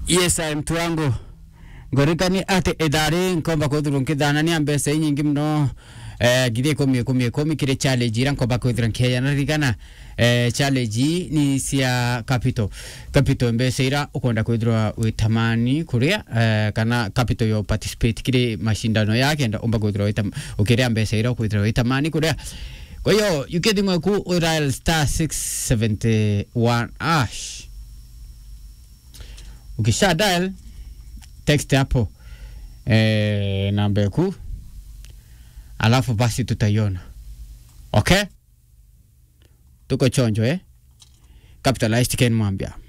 Yes, mtu wangu. Gorikani ate edare nkomba kodurun kidana ni ambese nyingi mno gide komi kire challenge ran nkomba kodurun keya na rigana challenge ni sia capito mbese ira ukonda kodurwa witamani kuria kana capito yo participate kire mashindano yake nda umba kodurwa ukire ambese ira kodurwa witamani kuria. Kwa hiyo yukedi ku urail star 671 ash ukisha dial text hapo namba yako alafu basi tutaiona. Okay, tuko chonjo capitalized Ken Mwambia.